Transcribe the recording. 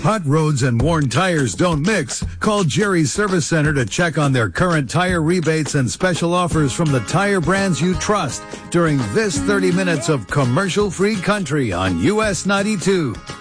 hot roads and worn tires don't mix, call Jerry's Service Center to check on their current tire rebates and special offers from the tire brands you trust during this 30 minutes of commercial-free country on US 92.